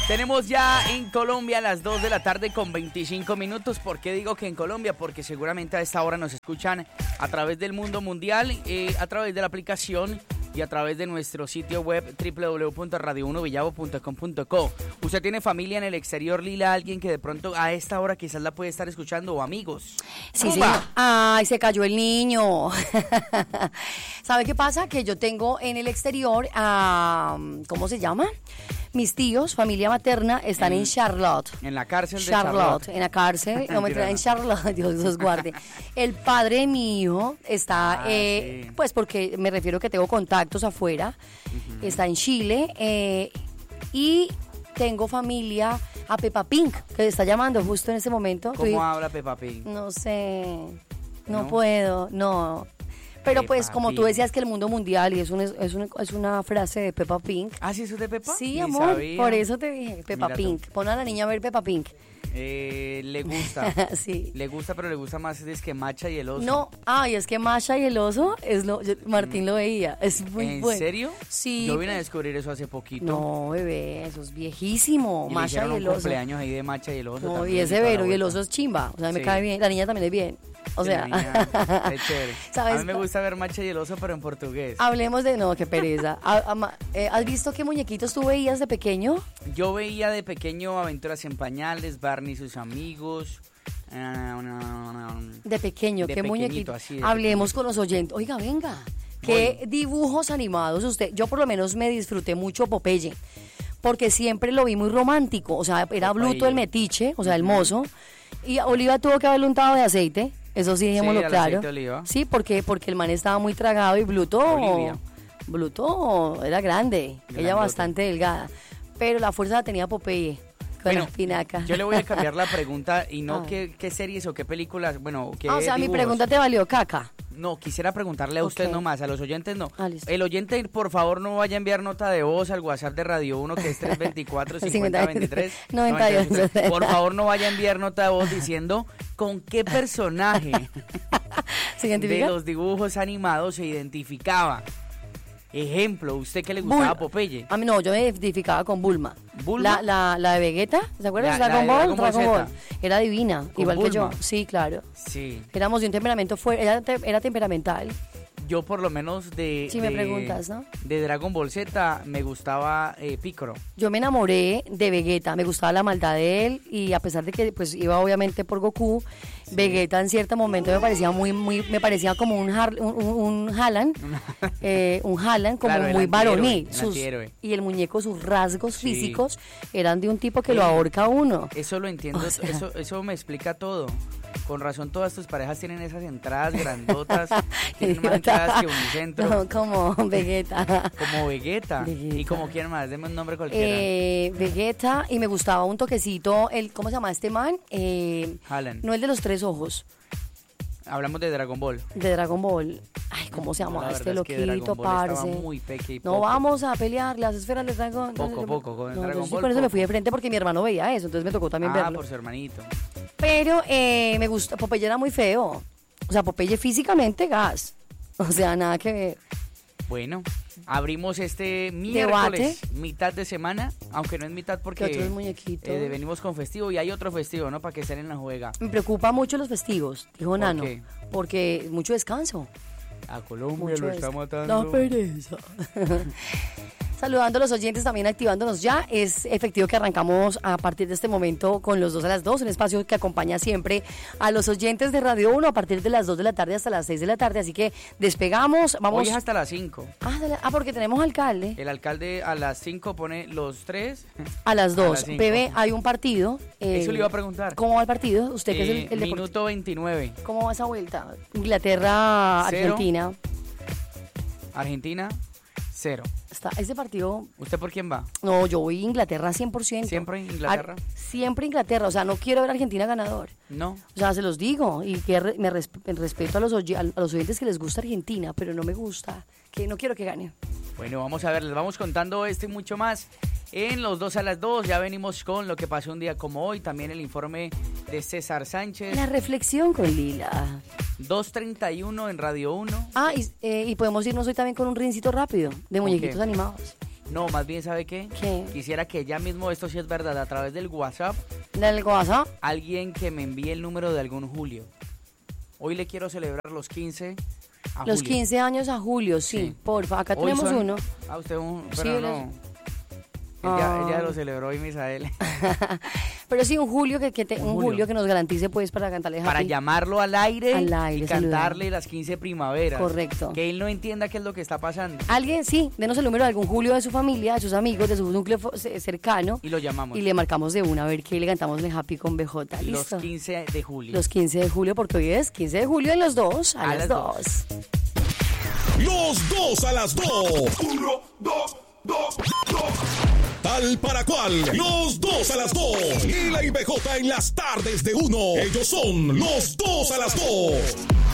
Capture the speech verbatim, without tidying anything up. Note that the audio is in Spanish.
Tenemos ya en Colombia las dos de la tarde con veinticinco minutos. ¿Por qué digo que en Colombia? Porque seguramente a esta hora nos escuchan a través del mundo mundial, eh, a través de la aplicación y a través de nuestro sitio web doble u doble u doble u punto radio uno villavo punto com punto co. ¿Usted tiene familia en el exterior, Lila? ¿Alguien que de pronto a esta hora quizás la puede estar escuchando o amigos? Sí, sí. Ay, se cayó el niño. ¿Sabe qué pasa? Que yo tengo en el exterior, uh, ¿cómo se llama? Mis tíos, familia materna, están en, en Charlotte. En la cárcel de Charlotte. Charlotte. En la cárcel, no me traen en Charlotte, Dios los guarde. El padre de mi hijo está, ah, eh, sí. pues porque me refiero que tengo contactos afuera, uh-huh. está en Chile, eh, y tengo familia a Peppa Pink, que está llamando justo en ese momento. ¿Cómo Estoy, habla Peppa Pink? No sé, no, no puedo, no. Pero Peppa pues como Pink. Tú decías que el mundo mundial y es, un, es, un, es una frase de Peppa Pink. ¿Ah, sí, eso es de Peppa? Sí, Ni amor, sabía. Por eso te dije, Peppa Mira Pink. Tú. Pon a la niña a ver Peppa Pink. Eh, le gusta. Sí. Le gusta, pero le gusta más es que Macha y el oso. No, ay, es que Macha y el oso, es lo, yo, Martín mm. lo veía, es muy ¿En bueno. ¿En serio? Sí. Yo vine a descubrir eso hace poquito. No, bebé, eso es viejísimo. Y Macha y el un oso. cumpleaños ahí de Macha y el oso. No, y es severo, y el oso es chimba, o sea, sí. me cae bien, la niña también es bien. O sí, sea, es chévere. ¿Sabes? A mí me gusta ver Macha y el oso, pero en portugués. Hablemos de, no, qué pereza. ¿Has visto qué muñequitos tú veías de pequeño? Yo veía de pequeño Aventuras en Pañales, Barney y sus amigos. Uh, no, no. De pequeño, de qué muñequito. Así, Hablemos pequeñito. con los oyentes. Oiga, venga. ¿Qué bueno. dibujos animados usted? Yo por lo menos me disfruté mucho Popeye, porque siempre lo vi muy romántico. O sea, era Popeye. Bluto el metiche, o sea, el mozo. Y Oliva tuvo que haberle untado de aceite. Eso sí, dejémoslo sí, claro. Aceite Oliva. Sí, porque porque el man estaba muy tragado y Bluto. Olivia. Bluto era grande, Grandote. Ella bastante delgada. Pero la fuerza la tenía Popeye. Con bueno, la espinaca. Yo le voy a cambiar la pregunta y no ah. qué, qué series o qué películas, bueno, qué ah, o sea, dibujos. mi pregunta te valió caca. No, quisiera preguntarle a usted okay. nomás, a los oyentes no. Ah, el oyente, por favor, no vaya a enviar nota de voz al WhatsApp de Radio uno, que es tres dos cuatro, cincuenta veintitrés. noventa y ocho. Por favor, no vaya a enviar nota de voz diciendo con qué personaje ¿Se identifica? de los dibujos animados se identificaba. Ejemplo, ¿usted qué le gustaba a Popeye? A mí no, yo me identificaba con Bulma. ¿Bulma? La, la, la de Vegeta, ¿se acuerdan? La, Dragon la Ball, Dragon Ball, Dragon Ball. Era divina, igual Bulma. que yo. Sí, claro. Sí. Éramos de un temperamento fuerte, era, era temperamental. Yo por lo menos de... Si de, me preguntas, ¿no? De Dragon Ball Z me gustaba eh, Piccolo. Yo me enamoré de Vegeta, me gustaba la maldad de él y a pesar de que pues iba obviamente por Goku, sí. Vegeta en cierto momento me parecía muy, muy, me parecía como un, Har, un, un, un Haaland, eh, un Haaland como claro, muy varonil. Sus, y el muñeco, sus rasgos sí. físicos eran de un tipo que lo ahorca a uno. Eso lo entiendo, o sea, eso, eso me explica todo. Con razón todas tus parejas tienen esas entradas grandotas, tienen más entradas que Unicentro. No, como Vegeta. Como Vegeta. Vegeta. ¿Y como quién más? Deme un nombre cualquiera. Eh, Vegeta, y me gustaba un toquecito, el ¿cómo se llama este man? Eh, Haaland. No el de los tres ojos. Hablamos de Dragon Ball. De Dragon Ball. Ay, ¿cómo se llama no, este es loquito, parce? Muy peque no vamos a pelear las esferas de Dragon. Poco, no, poco, con el no, Dragon sí, Ball. Por eso poco. me fui de frente porque mi hermano veía eso, entonces me tocó también ah, verlo. por su hermanito. Pero eh, me gusta, Popeye era muy feo. O sea, Popeye físicamente gas. O sea, nada que ver. Bueno, abrimos este miércoles, ¿Debate? mitad de semana, aunque no es mitad porque otros muñequitos? Eh, venimos con festivo y hay otro festivo, ¿no? Para que estén en la juega. Me preocupa mucho los festivos, dijo ¿Por Nano. qué? Porque mucho descanso. A Colombia Mucho lo está matando. La pereza. Saludando a los oyentes, también activándonos ya. Es efectivo que arrancamos a partir de este momento con los dos a las dos, un espacio que acompaña siempre a los oyentes de Radio uno a partir de las dos de la tarde hasta las seis de la tarde. Así que despegamos. Vamos. Hoy es hasta las cinco. Ah, la... ah, porque tenemos alcalde. El alcalde a las cinco pone los tres. A las dos. A las Bebé, hay un partido. Eh, Eso le iba a preguntar. ¿Cómo va el partido? Usted eh, que es el, el Minuto veintinueve. ¿Cómo va esa vuelta? Inglaterra, Cero. Argentina. Argentina, cero. Está, ese partido... ¿Usted por quién va? No, yo voy a Inglaterra cien por ciento. ¿Siempre Inglaterra? Ar- siempre Inglaterra, o sea, no quiero ver a Argentina ganador. No. O sea, se los digo, y que re- me res- respeto a los, oy- a los oyentes que les gusta Argentina, pero no me gusta, que no quiero que gane. Bueno, vamos a ver, les vamos contando esto y mucho más en los dos a las dos. Ya venimos con lo que pasó un día como hoy, también el informe de César Sánchez. La reflexión con Lila. dos treinta y uno en Radio uno. Ah, y, eh, y podemos irnos hoy también con un rincito rápido de muñequitos Okay. animados. No, más bien, ¿sabe qué? ¿Qué? Quisiera que ya mismo, esto sí es verdad, a través del WhatsApp, ¿Del WhatsApp? alguien que me envíe el número de algún Julio. Hoy le quiero celebrar los quince a Los Julio. quince años a Julio, sí, Sí. porfa. Acá Hoy tenemos son- uno. Ah, usted un... Sí, Pero él no... Ella, Ah. ella lo celebró hoy, Misael. Pero sí, un Julio que, que te- Un un Julio. Julio que nos garantice pues para cantarle Para happy. llamarlo al aire, Al aire, y cantarle las quince primaveras. Correcto. Que él no entienda qué es lo que está pasando. Alguien, sí, denos el número de algún Julio de su familia, de sus amigos, de su núcleo fo- ce- cercano. Y lo llamamos. Y le marcamos de una a ver qué le cantamos de happy con B J. Los ¿Listo? quince de julio. Los quince de julio, porque hoy es quince de julio en los dos, a, A las, las dos. dos. Los dos a las dos. Uno, dos, dos, dos. Tal para cual. Los dos a las dos. Y la I B J en las tardes de uno. Ellos son los dos a las dos.